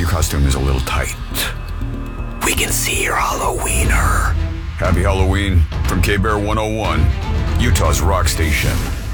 your costume is a little tight. We can see your Halloweener. Happy Halloween from K-Bear 101, Utah's rock station.